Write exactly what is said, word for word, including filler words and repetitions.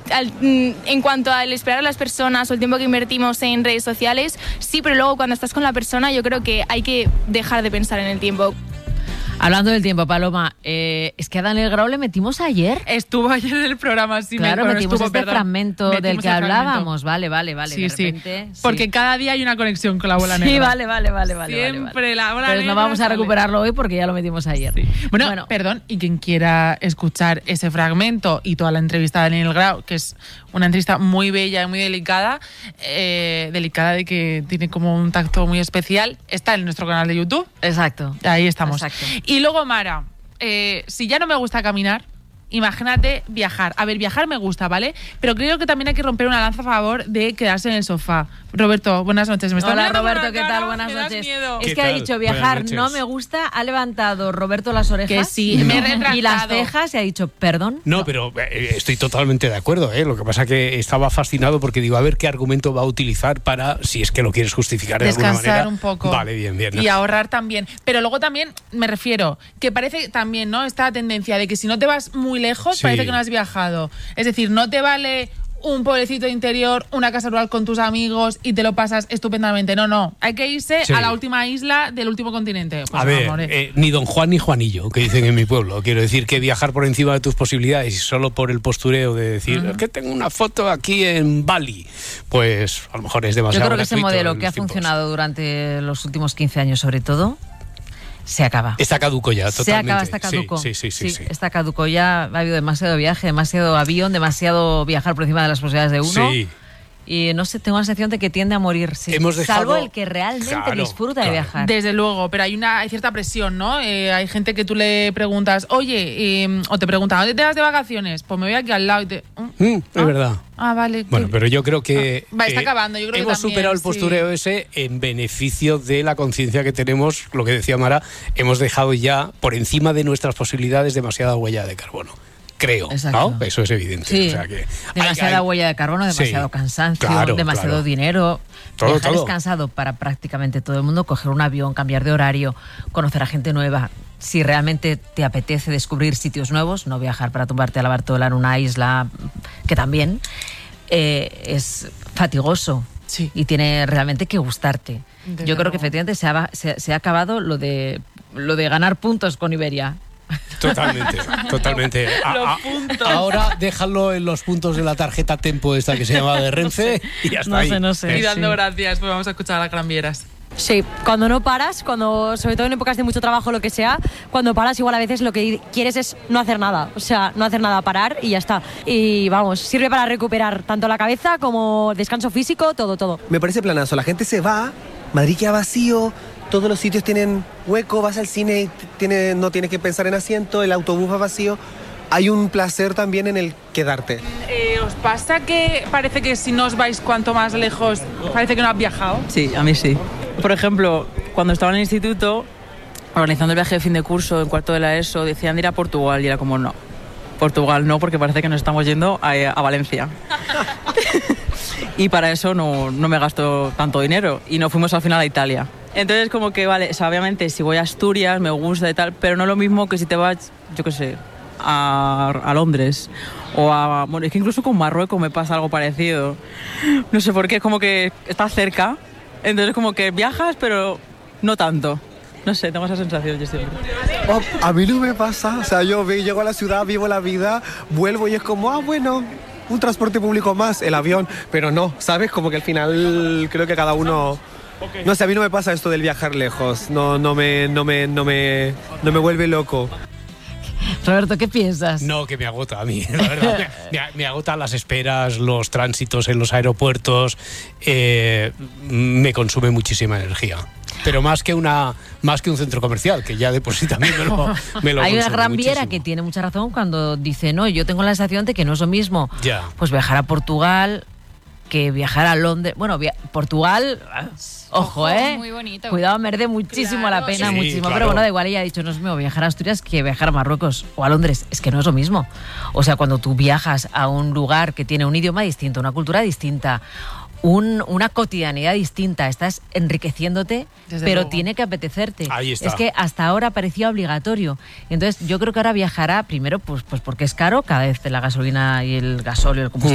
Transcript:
al, en cuanto al esperar a las personas o el tiempo que invertimos en redes sociales, sí, pero luego cuando estás con la persona yo creo que hay que dejar de pensar en el tiempo. Hablando del tiempo, Paloma, eh, es que a Daniel Grau le metimos ayer. Estuvo ayer en el programa, sí. Claro, me, metimos estuvo, este perdón, fragmento metimos del que el fragmento. hablábamos. Vale, vale, vale. Sí, de sí. repente, sí. Porque cada día hay una conexión con la bola negra. Sí, vale, vale, vale, vale. Siempre vale, vale. la bola Pero negra. no vamos a sale. recuperarlo hoy porque ya lo metimos ayer. Sí. Bueno, Bueno. perdón, y quien quiera escuchar ese fragmento y toda la entrevista de Daniel Grau, que es una entrevista muy bella y muy delicada, eh, delicada de que tiene como un tacto muy especial, está en nuestro canal de YouTube. Exacto. Ahí estamos. Exacto. Y luego, Mara, eh, si ya no me gusta caminar, imagínate viajar. A ver, viajar me gusta, ¿vale? Pero creo que también hay que romper una lanza a favor de quedarse en el sofá. Roberto, buenas noches. ¿Me estás Hola mirando por Roberto, la ¿qué cara? tal? Buenas Me das noches. miedo. Es ¿Qué que ha tal? dicho Buenas viajar noches. no me gusta, ha levantado Roberto las orejas Que sí, me he retractado. y las cejas y ha dicho perdón. No, pero eh, estoy totalmente de acuerdo, ¿eh? Lo que pasa que estaba fascinado porque digo, a ver qué argumento va a utilizar para, si es que lo quieres justificar de alguna Descansar manera. un poco. Vale, bien, bien. Y ahorrar también. Pero luego también, me refiero, que parece también, ¿no? Esta tendencia de que si no te vas muy lejos, Sí. parece que no has viajado. Es decir, no te vale un pueblecito interior, una casa rural con tus amigos y te lo pasas estupendamente. No, no. Hay que irse Sí. a la última isla del último continente. Pues, A ver, amores. eh, ni don Juan ni Juanillo, que dicen en mi pueblo. Quiero decir que viajar por encima de tus posibilidades y solo por el postureo de decir Ujú. "Es que tengo una foto aquí en Bali", pues a lo mejor es Yo demasiado creo que ese gratuito modelo en que ha los tiempos. funcionado durante los últimos quince años sobre todo, se acaba. Está caduco ya, Se totalmente. acaba, está caduco. Sí, sí, sí. sí, sí. Está caduco. Ya ha habido demasiado viaje, demasiado avión, demasiado viajar por encima de las posibilidades de uno. Sí. Y no sé, tengo la sensación de que tiende a morir. Sí. Hemos dejado- Salvo el que realmente Claro, disfruta claro. de viajar. Desde luego, pero hay una hay cierta presión, ¿no? Eh, hay gente que tú le preguntas, oye, eh, o te preguntan, ¿dónde te vas de vacaciones? Pues me voy aquí al lado y te... Mm, es Ah. verdad. Ah, vale. Bueno, ¿qué? pero yo creo que Ah, va, está eh, acabando, yo creo que hemos también, superado el sí. postureo ese en beneficio de la conciencia que tenemos, lo que decía Mara, hemos dejado ya por encima de nuestras posibilidades demasiada huella de carbono. Creo, Exacto. ¿no? Eso es evidente. Sí, O sea que hay- demasiada hay- huella de carbono, demasiado Sí, cansancio, claro, demasiado claro. dinero. Todo, Viajar todo. es cansado para prácticamente todo el mundo. Coger un avión, cambiar de horario, conocer a gente nueva. Si realmente te apetece descubrir sitios nuevos, no viajar para tumbarte a la Bartola en una isla, que también eh, es fatigoso. Sí. Y tiene realmente que gustarte. Desde Yo creo luego. que efectivamente se ha, se, se ha acabado lo de, lo de ganar puntos con Iberia. Totalmente, totalmente. A- Los a- puntos. Ahora déjalo en los puntos de la tarjeta Tempo esta que se llama de Renfe y ya está No ahí. sé, no sé. Y dando sí. gracias, pues vamos a escuchar a las Gran Vieras. Sí, cuando no paras, cuando sobre todo en épocas de mucho trabajo o lo que sea, cuando paras igual a veces lo que quieres es no hacer nada, o sea, no hacer nada, parar y ya está. Y vamos, sirve para recuperar tanto la cabeza como descanso físico, todo, todo. Me parece planazo. La gente se va, Madrid queda vacío, todos los sitios tienen hueco, vas al cine y tiene, no tienes que pensar en asiento, el autobús va vacío. Hay un placer también en el quedarte. Eh, ¿Os pasa que parece que si no os vais cuanto más lejos, parece que no has viajado? Sí, a mí sí. Por ejemplo, cuando estaba en el instituto, organizando el viaje de fin de curso en cuarto de la ESO, decían de ir a Portugal y era como no. Portugal no, porque parece que nos estamos yendo a, a Valencia. Y para eso no, no me gasto tanto dinero y no fuimos al final a Italia. Entonces como que, vale, o sea, obviamente si voy a Asturias me gusta y tal, pero no lo mismo que si te vas, yo qué sé, a, a Londres o a... Bueno, es que incluso con Marruecos me pasa algo parecido. No sé por qué, es como que está cerca, entonces como que viajas pero no tanto. No sé, tengo esa sensación yo siempre. Oh, a mí no me pasa, o sea, yo ve- llego a la ciudad, vivo la vida, vuelvo y es como, ah, bueno, un transporte público más, el avión, pero no, ¿sabes? Como que al final creo que cada uno... No sé, a mí no me pasa esto del viajar lejos, no, no, me, no, me, no, me, no me vuelve loco. Roberto, ¿qué piensas? No, que me agota a mí, la verdad. Me, me, me agotan las esperas, los tránsitos en los aeropuertos, eh, me consume muchísima energía. Pero más que una más que un centro comercial, que ya de por sí también me lo, me lo Hay una consume gran viera muchísimo. que tiene mucha razón cuando dice, no, yo tengo la sensación de que no es lo mismo Ya. pues viajar a Portugal que viajar a Londres. Bueno, via- Portugal, ojo, Ojo, ¿eh? muy bonito. Cuidado, merece muchísimo Claro, la pena, sí, muchísimo. claro. Pero bueno, da igual, ella ha dicho, no es lo mismo viajar a Asturias que viajar a Marruecos o a Londres. Es que no es lo mismo. O sea, cuando tú viajas a un lugar que tiene un idioma distinto, una cultura distinta, un- una cotidianidad distinta, estás enriqueciéndote, Desde pero luego. tiene que apetecerte. Ahí está. Es que hasta ahora parecía obligatorio. Entonces, yo creo que ahora viajará primero, pues, pues porque es caro, cada vez la gasolina y el gasóleo, el combustible